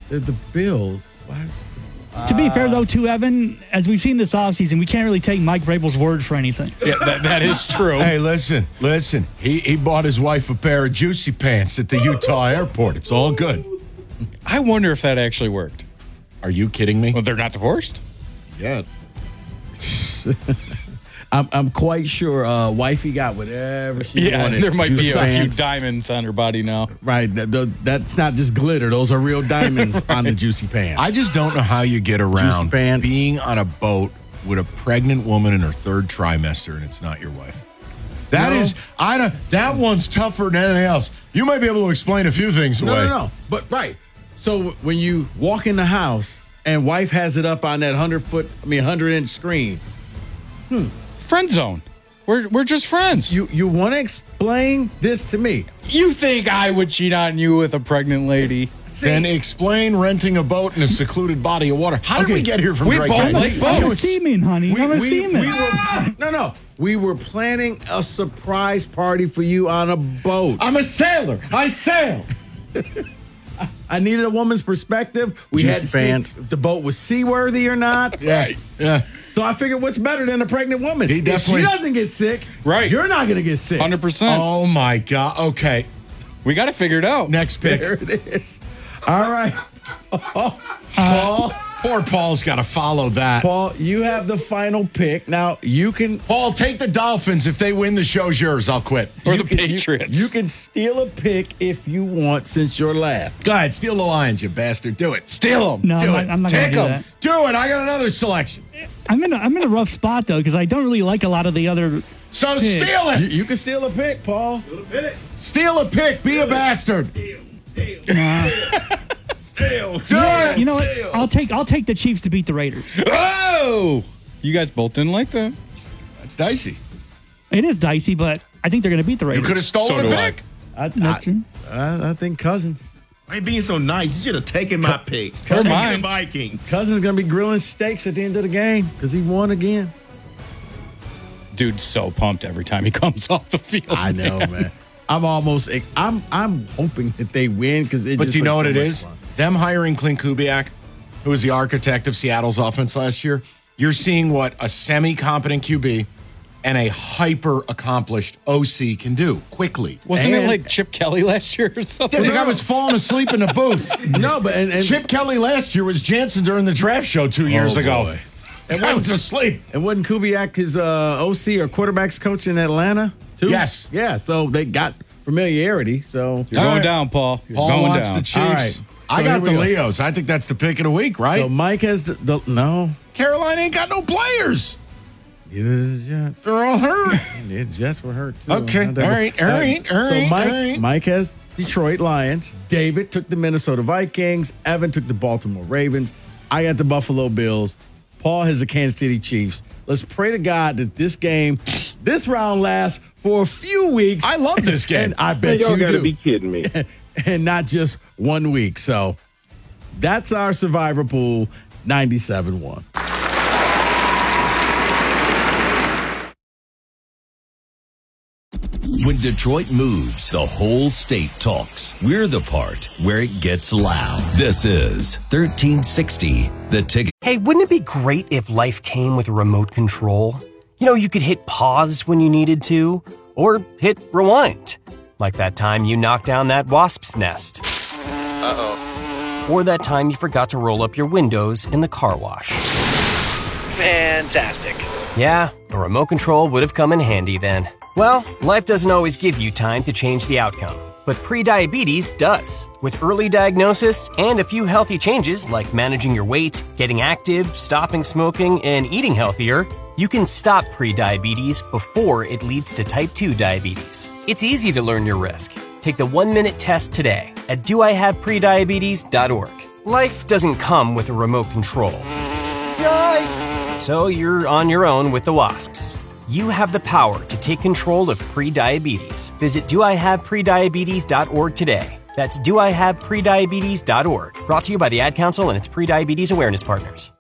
The Bills. Why? To be fair, though, to Evan, as we've seen this offseason, we can't really take Mike Vrabel's word for anything. Yeah, that is true. Hey, listen. He bought his wife a pair of Juicy Pants at the Utah airport. It's all good. I wonder if that actually worked. Are you kidding me? Well, they're not divorced? Yeah. I'm quite sure wifey got whatever she wanted. There might be Juicy a few Pants. diamonds on her body now. Right. That's not just glitter. Those are real diamonds on the Juicy Pants. I just don't know how you get around Juicy Pants. being on a boat with a pregnant woman in her third trimester and it's not your wife. That one's tougher than anything else. You might be able to explain a few things away. No. But right. So when you walk in the house and wife has it up on that 100-inch screen. Friend zone. We're just friends. You want to explain this to me? You think I would cheat on you with a pregnant lady? Then explain renting a boat in a secluded body of water. How did we get here from We Drake? both Banks? like I'm a boats. seaman, honey. I'm a seaman. We were planning a surprise party for you on a boat. I'm a sailor. I sail. I needed a woman's perspective. We Juicy had to see Pants. if the boat was seaworthy or not. Right. Yeah. So I figured, what's better than a pregnant woman? He definitely- If she doesn't get sick, Right. you're not going to get sick. 100%. Oh my God. Okay. We got to figure it out. Next pick. There it is. All right. Paul, Poor Paul's got to follow that. Paul, you have the final pick. Now, you can... Paul, take the Dolphins. If they win, the show's yours. I'll quit. Or you the can- Patriots. You can steal a pick if you want since you're last. Go ahead. Steal the Lions, you bastard. Do it. Steal them. No, Do I'm not going to Take do them. that. Do it. I got another selection. I'm in a rough spot, though, because I don't really like a lot of the other... So Picks. steal it. You can steal a pick, Paul. Steal a pick. Be a bastard. You know what? I'll take the Chiefs to beat the Raiders. Oh! You guys both didn't like that. That's dicey. It is dicey, but I think they're going to beat the You Raiders. could have stolen So a do I. pick. I think Cousins. Why you being so nice? You should have taken my pick. Or Take mine. the Vikings. Cousins going to be grilling steaks at the end of the game because he won again. Dude's so pumped every time he comes off the field. I know, man. I'm hoping that they win because it But just do you know looks what so it much is? fun. Them hiring Clint Kubiak, who was the architect of Seattle's offense last year, you're seeing what a semi-competent QB and a hyper-accomplished OC can do quickly. Wasn't it And- like Chip Kelly last year or something? Yeah, the guy was falling asleep in the booth. No, but and Chip Kelly last year was Jansen during the draft show 2 years ago. boy. And I was asleep. And wasn't Kubiak his OC or quarterbacks coach in Atlanta too? Yes. Yeah, so they got familiarity. So You're All going right. down, Paul. You're Paul going wants down. the Chiefs. All right. I So got here the we go. Leos. I think that's the pick of the week, right? So Mike has the no. Carolina ain't got no players. Neither does the Jets. They're all hurt. The Jets were hurt too. Okay. All right. So Mike has Detroit Lions. David took the Minnesota Vikings. Evan took the Baltimore Ravens. I got the Buffalo Bills. Paul has the Kansas City Chiefs. Let's pray to God that this round lasts for a few weeks. I love this game. And I bet Y'all you gotta do. be kidding me. And not just 1 week. So that's our Survivor Pool 97-1. When Detroit moves, the whole state talks. We're the part where it gets loud. This is 1360, The Ticket. Hey, wouldn't it be great if life came with a remote control? You know, you could hit pause when you needed to, or hit rewind. Like that time you knocked down that wasp's nest. Uh-oh. Or that time you forgot to roll up your windows in the car wash. Fantastic. Yeah, a remote control would have come in handy then. Well, life doesn't always give you time to change the outcome, but prediabetes does. With early diagnosis and a few healthy changes like managing your weight, getting active, stopping smoking, and eating healthier, you can stop prediabetes before it leads to type 2 diabetes. It's easy to learn your risk. Take the 1-minute test today at doihaveprediabetes.org. Life doesn't come with a remote control. Yikes! So you're on your own with the wasps. You have the power to take control of prediabetes. Visit doihaveprediabetes.org today. That's doihaveprediabetes.org. Brought to you by the Ad Council and its prediabetes awareness partners.